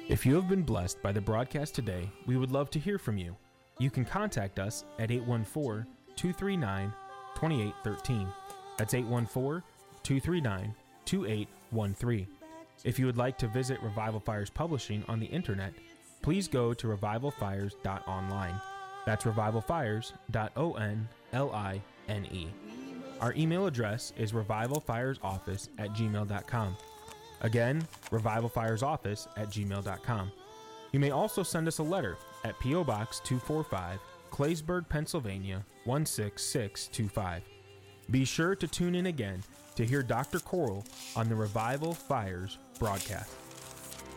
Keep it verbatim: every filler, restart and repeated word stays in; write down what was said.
If you have been blessed by the broadcast today, we would love to hear from you. You can contact us at eight one four, two three nine, two eight one three. That's eight one four, two three nine, two eight one three. If you would like to visit Revival Fires Publishing on the internet, please go to revival fires dot online. That's revival fires dot online. Our email address is revival fires office at gmail dot com. Again, revival fires office at gmail dot com. You may also send us a letter at P O Box two forty-five, Claysburg, Pennsylvania one six six two five. Be sure to tune in again to hear Doctor Coral on the Revival Fires broadcast.